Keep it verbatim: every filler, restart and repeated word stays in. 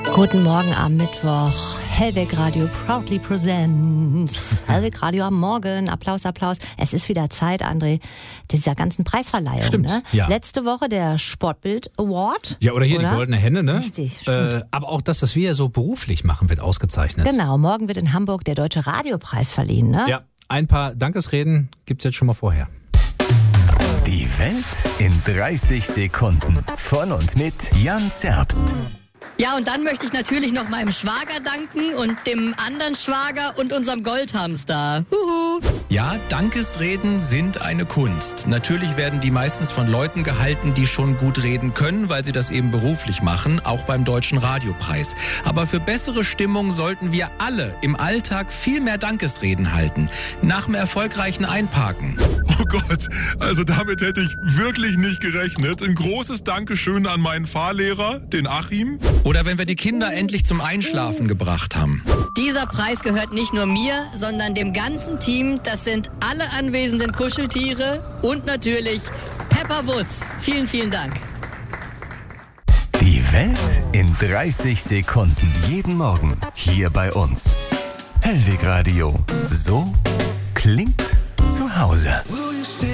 Guten Morgen am Mittwoch. Hellweg Radio proudly presents. Hellweg Radio am Morgen. Applaus, Applaus. Es ist wieder Zeit, André, dieser ganzen Preisverleihung. Stimmt, ne? ja. Letzte Woche der Sportbild Award. Ja, oder hier oder? die Goldene Henne, ne? Richtig, stimmt. Äh, aber auch das, was wir so beruflich machen, wird ausgezeichnet. Genau, morgen wird in Hamburg der Deutsche Radiopreis verliehen, ne? Ja, ein paar Dankesreden gibt's jetzt schon mal vorher. Die Welt in dreißig Sekunden. Von und mit Jan Zerbst. Ja, und dann möchte ich natürlich noch meinem Schwager danken und dem anderen Schwager und unserem Goldhamster. Huhu. Ja, Dankesreden sind eine Kunst. Natürlich werden die meistens von Leuten gehalten, die schon gut reden können, weil sie das eben beruflich machen, auch beim Deutschen Radiopreis. Aber für bessere Stimmung sollten wir alle im Alltag viel mehr Dankesreden halten. Nach dem erfolgreichen Einparken. Oh Gott, also damit hätte ich wirklich nicht gerechnet. Ein großes Dankeschön an meinen Fahrlehrer, den Achim. Oder wenn wir die Kinder endlich zum Einschlafen gebracht haben. Dieser Preis gehört nicht nur mir, sondern dem ganzen Team. Das sind alle anwesenden Kuscheltiere und natürlich Pepper Woods. Vielen, vielen Dank. Die Welt in dreißig Sekunden. Jeden Morgen hier bei uns. Hellweg Radio. So klingt zu Hause.